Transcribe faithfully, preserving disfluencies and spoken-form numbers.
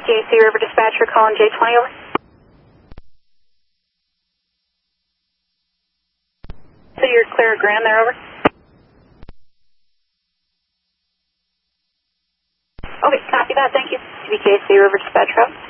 K C River Dispatcher calling J twenty, over. So you're clear at Grand there, over. Okay, copy that, thank you. T B K C River Dispatcher out.